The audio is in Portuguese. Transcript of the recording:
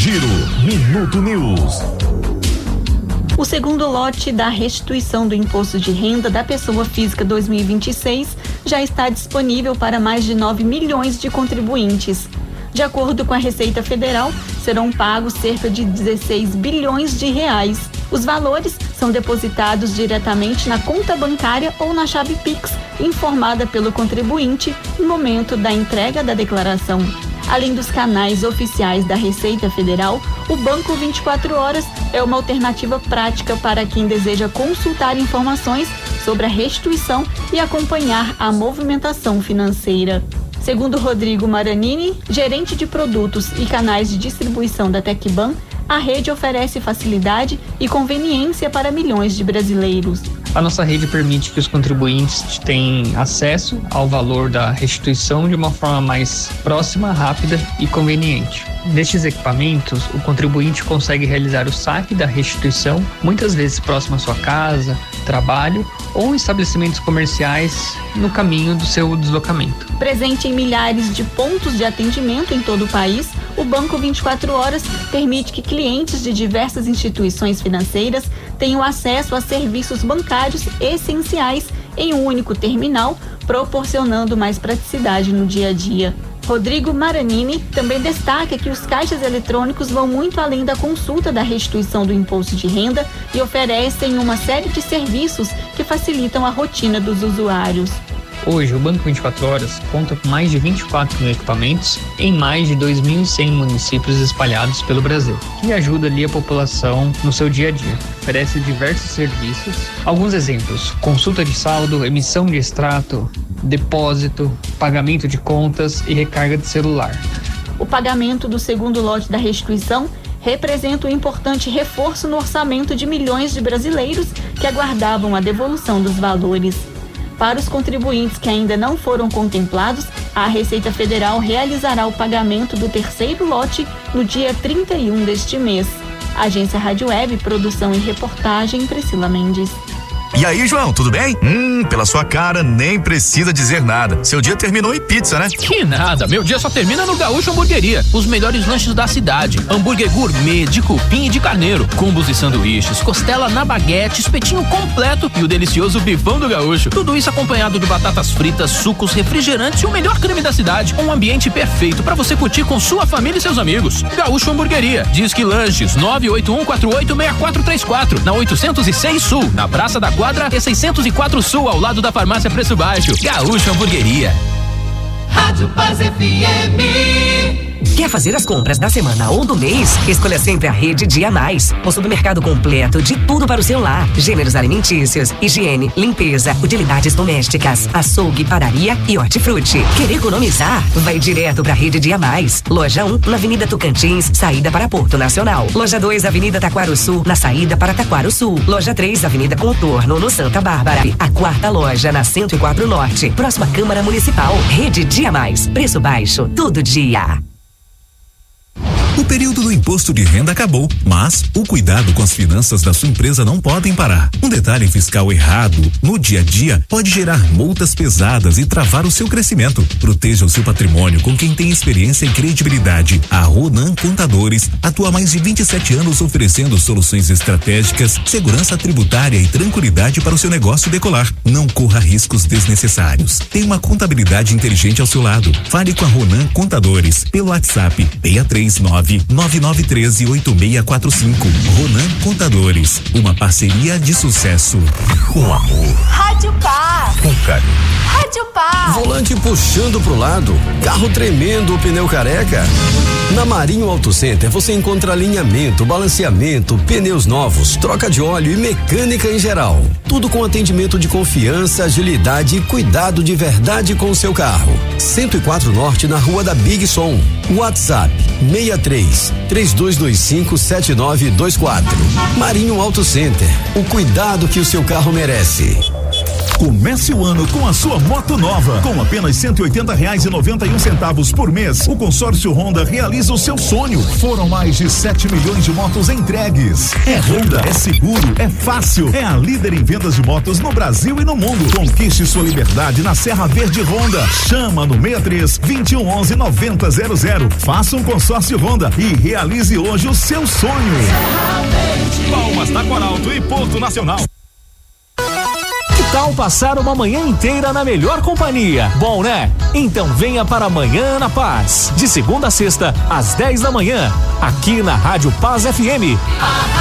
Giro Minuto News. O segundo lote da restituição do imposto de renda da pessoa física 2026 já está disponível para mais de 9 milhões de contribuintes. De acordo com a Receita Federal, serão pagos cerca de 16 bilhões de reais. Os valores são depositados diretamente na conta bancária ou na chave Pix, informada pelo contribuinte no momento da entrega da declaração. Além dos canais oficiais da Receita Federal, o Banco 24 Horas é uma alternativa prática para quem deseja consultar informações sobre a restituição e acompanhar a movimentação financeira. Segundo Rodrigo Maranini, gerente de produtos e canais de distribuição da Tecban, a rede oferece facilidade e conveniência para milhões de brasileiros. A nossa rede permite que os contribuintes tenham acesso ao valor da restituição de uma forma mais próxima, rápida e conveniente. Nestes equipamentos, o contribuinte consegue realizar o saque da restituição, muitas vezes próximo à sua casa, trabalho ou estabelecimentos comerciais no caminho do seu deslocamento. Presente em milhares de pontos de atendimento em todo o país, o Banco 24 Horas permite que clientes de diversas instituições financeiras tenham acesso a serviços bancários essenciais em um único terminal, proporcionando mais praticidade no dia a dia. Rodrigo Maranini também destaca que os caixas eletrônicos vão muito além da consulta da restituição do imposto de renda e oferecem uma série de serviços que facilitam a rotina dos usuários. Hoje, o Banco 24 Horas conta com mais de 24 mil equipamentos em mais de 2.100 municípios espalhados pelo Brasil, que ajuda ali a população no seu dia a dia. Oferece diversos serviços, alguns exemplos: consulta de saldo, emissão de extrato, depósito, pagamento de contas e recarga de celular. O pagamento do segundo lote da restituição representa um importante reforço no orçamento de milhões de brasileiros que aguardavam a devolução dos valores. Para os contribuintes que ainda não foram contemplados, a Receita Federal realizará o pagamento do terceiro lote no dia 31 deste mês. Agência Rádio Web, produção e reportagem, Priscila Mendes. E aí, João, tudo bem? Pela sua cara, nem precisa dizer nada. Seu dia terminou em pizza, né? Que nada, meu dia só termina no Gaúcho Hamburgueria. Os melhores lanches da cidade. Hambúrguer gourmet, de cupim e de carneiro. Combos e sanduíches, costela na baguete, espetinho completo e o delicioso bifão do gaúcho. Tudo isso acompanhado de batatas fritas, sucos, refrigerantes e o melhor creme da cidade. Um ambiente perfeito para você curtir com sua família e seus amigos. Gaúcho Hamburgueria. Disque Lanches 981486434, na 806 Sul, na Praça da Quadra e 604 Sul, ao lado da Farmácia Preço Baixo. Gaúcho Hamburgueria. Rádio Paz FM. Quer fazer as compras da semana ou do mês? Escolha sempre a Rede Dia Mais. Um supermercado completo de tudo para o seu lar. Gêneros alimentícios, higiene, limpeza, utilidades domésticas, açougue, padaria e hortifruti. Quer economizar? Vai direto para a Rede Dia Mais. Loja 1, na Avenida Tocantins, saída para Porto Nacional. Loja 2, Avenida Taquaro Sul, na saída para Taquaro Sul. Loja 3, Avenida Contorno, no Santa Bárbara. A quarta loja na 104 Norte, próxima Câmara Municipal. Rede Dia Mais. Preço baixo, todo dia. O período do imposto de renda acabou, mas o cuidado com as finanças da sua empresa não podem parar. Um detalhe fiscal errado no dia a dia pode gerar multas pesadas e travar o seu crescimento. Proteja o seu patrimônio com quem tem experiência e credibilidade. A Ronan Contadores atua há mais de 27 anos oferecendo soluções estratégicas, segurança tributária e tranquilidade para o seu negócio decolar. Não corra riscos desnecessários. Tem uma contabilidade inteligente ao seu lado. Fale com a Ronan Contadores pelo WhatsApp 639-9913-8645. Ronan Contadores, uma parceria de sucesso. Com amor. Rádio Paz. Com carinho. Rádio Paz. Volante puxando pro lado, carro tremendo, pneu careca. Na Marinho Auto Center você encontra alinhamento, balanceamento, pneus novos, troca de óleo e mecânica em geral. Tudo com atendimento de confiança, agilidade e cuidado de verdade com o seu carro. 104 Norte, na Rua da Big Som. WhatsApp 63-3225-7924. Marinho Auto Center, o cuidado que o seu carro merece. Comece o ano com a sua moto nova. Com apenas R$180,91 por mês, o consórcio Honda realiza o seu sonho. Foram mais de 7 milhões de motos entregues. É Honda, é seguro, é fácil. É a líder em vendas de motos no Brasil e no mundo. Conquiste sua liberdade na Serra Verde Honda. Chama no 63-2111-9000. Faça um consórcio Honda e realize hoje o seu sonho. Palmas da Coralto e Porto Nacional. Que tal passar uma manhã inteira na melhor companhia? Bom, né? Então venha para Amanhã na Paz, de segunda a sexta, às 10 da manhã, aqui na Rádio Paz FM.